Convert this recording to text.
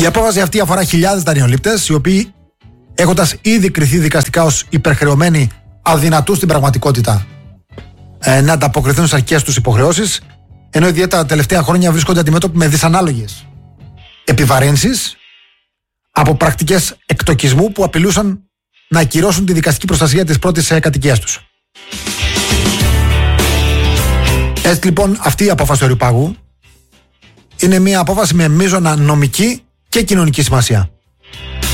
Η απόφαση αυτή αφορά χιλιάδες δανειολήπτες, οι οποίοι, έχοντας ήδη κριθεί δικαστικά ως υπερχρεωμένοι, αδυνατούν στην πραγματικότητα να ανταποκριθούν στις αρχικές τους υποχρεώσεις, ενώ ιδιαίτερα τα τελευταία χρόνια βρίσκονται αντιμέτωποι με δυσανάλογες επιβαρύνσεις από πρακτικές εκτοκισμού που απειλούσαν να ακυρώσουν τη δικαστική προστασία της πρώτης κατοικίας τους. Έτσι λοιπόν, αυτή η απόφαση του Αριοπάγου είναι μια απόφαση με μείζωνα νομική και κοινωνική σημασία.